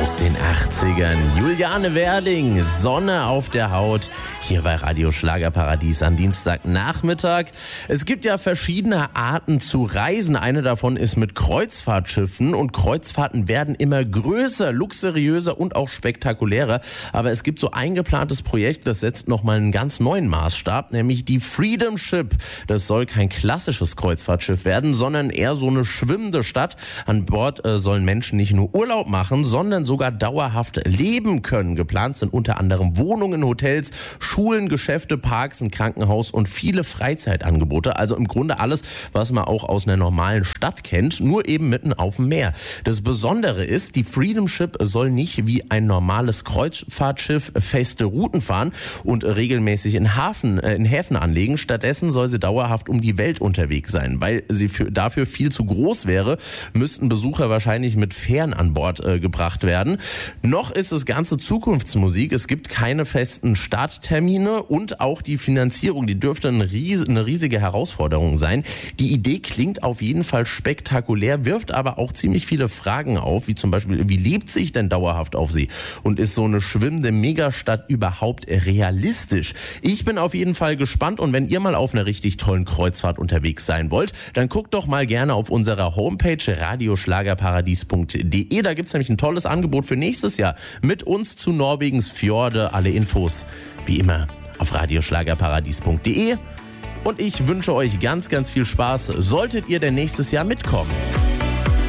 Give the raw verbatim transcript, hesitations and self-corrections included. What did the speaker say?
aus den achtzigern. Juliane Werding, Sonne auf der Haut, hier bei Radio Schlagerparadies am Dienstagnachmittag. Es gibt ja verschiedene Arten zu reisen. Eine davon ist mit Kreuzfahrtschiffen und Kreuzfahrten werden immer größer, luxuriöser und auch spektakulärer. Aber es gibt so ein geplantes Projekt, das setzt nochmal einen ganz neuen Maßstab, nämlich die Freedom Ship. Das soll kein klassisches Kreuzfahrtschiff werden, sondern eher so eine schwimmende Stadt. An Bord äh, sollen Menschen nicht nur Urlaub machen, sondern sogar dauerhaft leben können. Geplant sind unter anderem Wohnungen, Hotels, Schulen, Geschäfte, Parks, ein Krankenhaus und viele Freizeitangebote. Also im Grunde alles, was man auch aus einer normalen Stadt kennt, nur eben mitten auf dem Meer. Das Besondere ist, die Freedom Ship soll nicht wie ein normales Kreuzfahrtschiff feste Routen fahren und regelmäßig in Hafen, äh, in Häfen anlegen. Stattdessen soll sie dauerhaft um die Welt unterwegs sein. Weil sie für, dafür viel zu groß wäre, müssten Besucher wahrscheinlich mit Fähren an Bord äh, gebracht werden. Noch ist das Ganze Zukunftsmusik. Es gibt keine festen Starttermine und auch die Finanzierung, die dürfte eine, ries- eine riesige Herausforderung sein. Die Idee klingt auf jeden Fall spektakulär, wirft aber auch ziemlich viele Fragen auf, wie zum Beispiel, wie lebt sich denn dauerhaft auf See? Und ist so eine schwimmende Megastadt überhaupt realistisch? Ich bin auf jeden Fall gespannt und wenn ihr mal auf einer richtig tollen Kreuzfahrt unterwegs sein wollt, dann guckt doch mal gerne auf unserer Homepage radioschlagerparadies punkt de. Da gibt's nämlich ein tolles Angebot für nächstes Jahr mit uns zu Norwegens Fjorde. Alle Infos wie immer auf radioschlagerparadies punkt de. Und ich wünsche euch ganz, ganz viel Spaß, solltet ihr denn nächstes Jahr mitkommen.